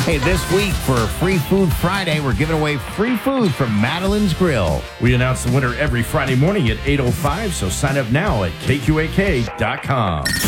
Hey, this week for Free Food Friday, we're giving away free food from Madeline's Grill. We announce the winner every Friday morning at 8:05, so sign up now at kqak.com.